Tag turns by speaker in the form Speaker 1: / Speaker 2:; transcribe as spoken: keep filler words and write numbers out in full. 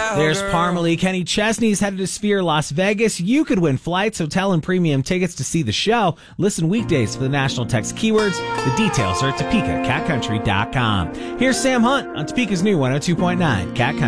Speaker 1: There's Parmalee. Kenny Chesney's headed to Sphere Las Vegas. You could win flights, hotel, and premium tickets to see the show. Listen weekdays for the national text keywords. The details are at Topeka Cat Country dot com. Here's Sam Hunt on Topeka's new one oh two point nine Cat Country.